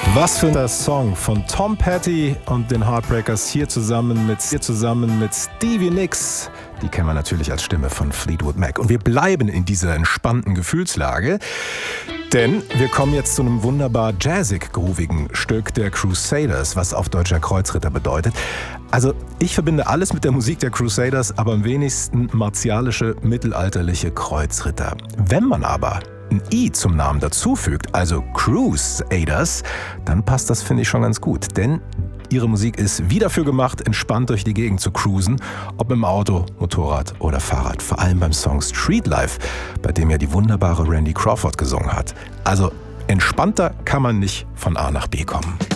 Was für ein Song von Tom Petty und den Heartbreakers hier zusammen mit Stevie Nicks. Die kennen wir natürlich als Stimme von Fleetwood Mac. Und wir bleiben in dieser entspannten Gefühlslage, denn wir kommen jetzt zu einem wunderbar jazzig-groovigen Stück der Crusaders, was auf deutscher Kreuzritter bedeutet. Also ich verbinde alles mit der Musik der Crusaders, aber am wenigsten martialische, mittelalterliche Kreuzritter. Wenn man aber ein I zum Namen dazufügt, also Crusaders, dann passt das, finde ich, schon ganz gut. Denn ihre Musik ist wie dafür gemacht, entspannt durch die Gegend zu cruisen, ob im Auto, Motorrad oder Fahrrad. Vor allem beim Song Street Life, bei dem ja die wunderbare Randy Crawford gesungen hat. Also entspannter kann man nicht von A nach B kommen.